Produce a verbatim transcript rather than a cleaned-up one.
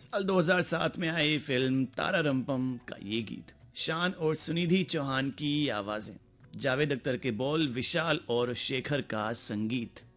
साल दो हज़ार सात में आई फिल्म तारा रंपम का ये गीत, शान और सुनिधि चौहान की आवाजें, जावेद अख्तर के बोल, विशाल और शेखर का संगीत।